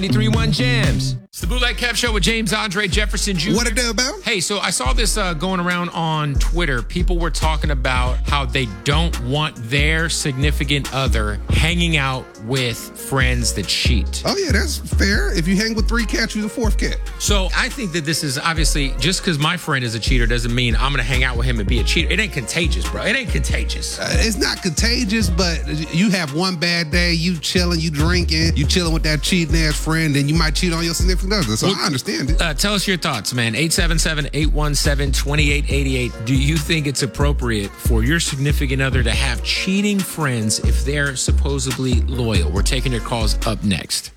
93.1 Jams. It's the Bootleg Kev Show with James Andre Jefferson Jr. What it do about? Hey, so I saw this going around on Twitter. People were talking about how they don't want their significant other hanging out with friends that cheat. Oh, yeah, that's fair. If you hang with 3 cats, you're the 4th cat. So I think that this is obviously, just because my friend is a cheater doesn't mean I'm going to hang out with him and be a cheater. It ain't contagious, bro. It ain't contagious. It's not contagious, but you have one bad day, you chilling, you drinking, you chilling with that cheating ass friend, and you might cheat on your significant other. So I understand it. Tell us your thoughts, man. 877-817-2888. Do you think it's appropriate for your significant other to have cheating friends if they're supposedly loyal? We're taking your calls up next.